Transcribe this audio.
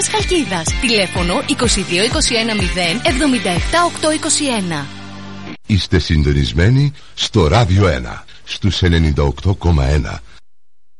Χαλκίδας. Τηλέφωνο 2221 0 77 821. Είστε συντονισμένοι στο Ράδιο 1 στους 98,1